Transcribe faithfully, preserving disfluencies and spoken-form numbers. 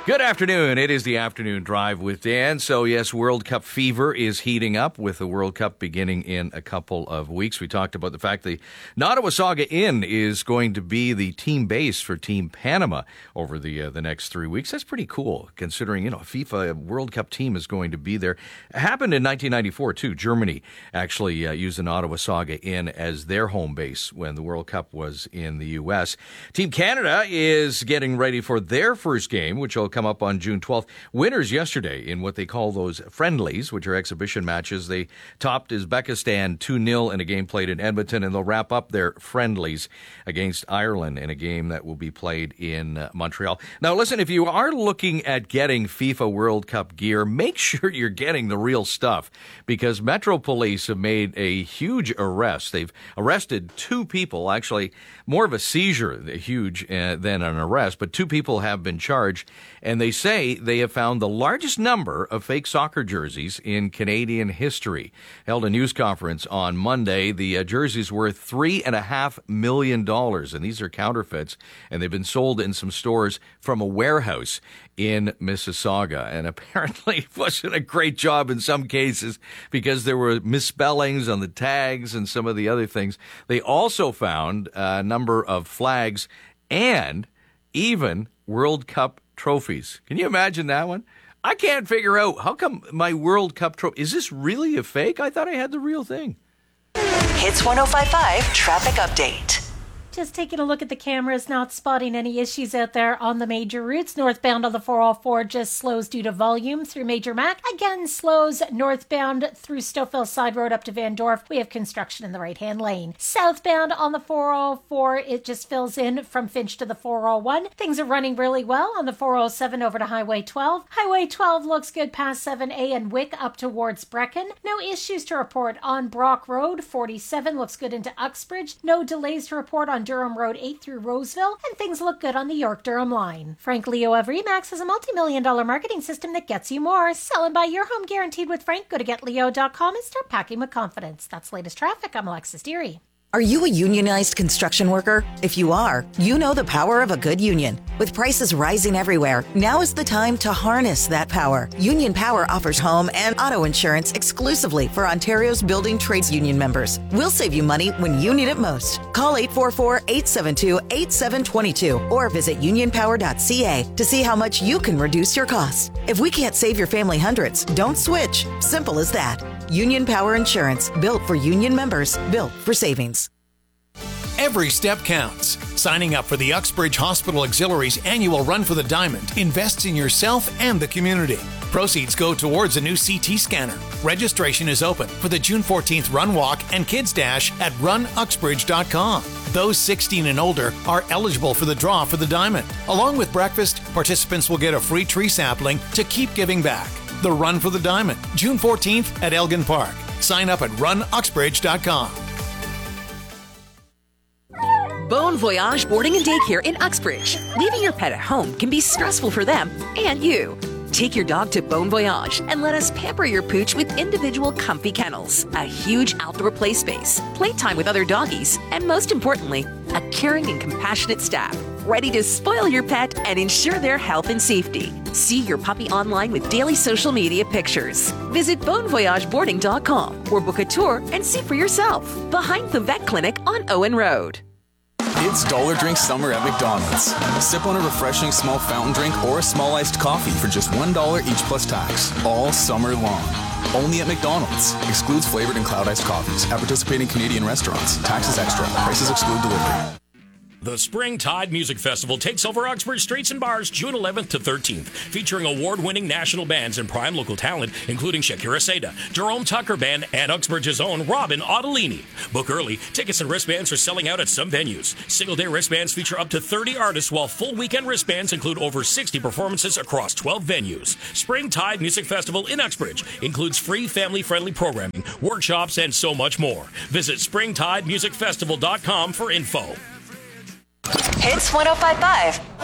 Good afternoon. It is the afternoon drive with Dan. So, yes, World Cup fever is heating up with the World Cup beginning in a couple of weeks. We talked about the fact the Nottawasaga Inn is going to be the team base for Team Panama over the uh, the next three weeks. That's pretty cool, considering, you know, a FIFA World Cup team is going to be there. It happened in nineteen ninety-four, too. Germany actually uh, used the Nottawasaga Inn as their home base when the World Cup was in the U S. Team Canada is getting ready for their first game, which will come up on June twelfth. Winners yesterday in what they call those friendlies, which are exhibition matches. They topped Uzbekistan two nil in a game played in Edmonton, and they'll wrap up their friendlies against Ireland in a game that will be played in uh, Montreal. Now, listen, if you are looking at getting FIFA World Cup gear, make sure you're getting the real stuff, because Metro Police have made a huge arrest. They've arrested two people, actually more of a seizure, huge, uh, than an arrest, but two people have been charged. And they say they have found the largest number of fake soccer jerseys in Canadian history. Held a news conference on Monday. The uh, jerseys worth three and a half million dollars, and these are counterfeits, and they've been sold in some stores from a warehouse in Mississauga. And apparently it wasn't a great job in some cases because there were misspellings on the tags and some of the other things. They also found a number of flags and even World Cup trophies. Can you imagine that one? I can't figure out, how come my World Cup trophy, is this really a fake? I thought I had the real thing. Hits one oh five point five Traffic Update. Just taking a look at the cameras, not spotting any issues out there on the major routes. Northbound on the four oh four just slows due to volume through Major Mac. Again, slows northbound through Stouffville Side Road up to Van Dorp. We have construction in the right-hand lane. Southbound on the four oh four, it just fills in from Finch to the four oh one. Things are running really well on the four oh seven over to Highway twelve. Highway twelve looks good past seven A and Wick up towards Brecken. No issues to report on Brock Road. forty-seven looks good into Uxbridge. No delays to report on Durham Road eight through Roseville, and things look good on the York-Durham line. Frank Leo of Remax has a multi-million dollar marketing system that gets you more. Sell and buy your home guaranteed with Frank. Go to get leo dot com and start packing with confidence. That's latest traffic. I'm Alexis Deary. Are you a unionized construction worker? If you are, you know the power of a good union. With prices rising everywhere, now is the time to harness that power. Union Power offers home and auto insurance exclusively for Ontario's building trades union members. We'll save you money when you need it most. Call eight four four, eight seven two, eight seven two two or visit union power dot c a to see how much you can reduce your costs. If we can't save your family hundreds, don't switch. Simple as that. Union Power Insurance, built for union members, built for savings. Every step counts. Signing up for the Uxbridge Hospital Auxiliary's annual Run for the Diamond invests in yourself and the community. Proceeds go towards a new C T scanner. Registration is open for the June fourteenth Run Walk and Kids Dash at run uxbridge dot com. Those sixteen and older are eligible for the draw for the Diamond. Along with breakfast, participants will get a free tree sapling to keep giving back. The Run for the Diamond, June fourteenth at Elgin Park. Sign up at run uxbridge dot com. Bon Voyage Boarding and Daycare in Uxbridge. Leaving your pet at home can be stressful for them and you. Take your dog to Bon Voyage and let us pamper your pooch with individual comfy kennels, a huge outdoor play space, playtime with other doggies, and most importantly, a caring and compassionate staff ready to spoil your pet and ensure their health and safety. See your puppy online with daily social media pictures. Visit bon voyage boarding dot com or book a tour and see for yourself. Behind the vet clinic on Owen Road. It's Dollar Drink Summer at McDonald's. Sip on a refreshing small fountain drink or a small iced coffee for just one dollar each plus tax, all summer long. Only at McDonald's. Excludes flavored and cloud iced coffees at participating Canadian restaurants. Taxes extra. Prices exclude delivery. The Springtide Music Festival takes over Uxbridge streets and bars June eleventh to thirteenth, featuring award-winning national bands and prime local talent, including Shakira Seda, Jerome Tucker Band, and Uxbridge's own Robin Ottolini. Book early. Tickets and wristbands are selling out at some venues. Single-day wristbands feature up to thirty artists, while full weekend wristbands include over sixty performances across twelve venues. Springtide Music Festival in Uxbridge includes free family-friendly programming, workshops, and so much more. Visit springtide music festival dot com for info. Hits one oh five point five.